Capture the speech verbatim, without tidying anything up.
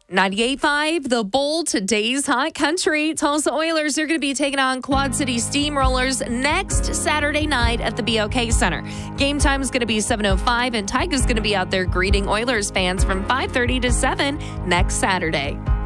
ninety-eight point five, The Bull, today's hot country. Tulsa Oilers are going to be taking on Quad City Steamrollers next Saturday night at the B O K Center. Game time is going to be seven oh five, and Tyga's going to be out there greeting Oilers fans from five thirty to seven next Saturday.